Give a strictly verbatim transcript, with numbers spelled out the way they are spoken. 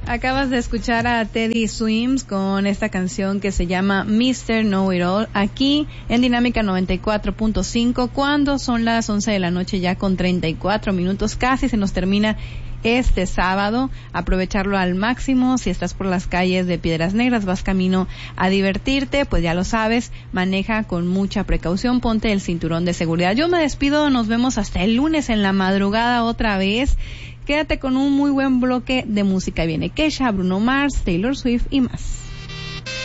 Acabas de escuchar a Teddy Swims con esta canción que se llama mister Know It All, aquí en Dinámica noventa y cuatro punto cinco, cuando son las once de la noche ya con treinta y cuatro minutos, casi se nos termina este sábado. Aprovecharlo al máximo. Si estás por las calles de Piedras Negras, vas camino a divertirte, pues ya lo sabes, maneja con mucha precaución, ponte el cinturón de seguridad. Yo me despido, nos vemos hasta el lunes en la madrugada otra vez. Quédate con un muy buen bloque de música. Viene Kesha, Bruno Mars, Taylor Swift y más.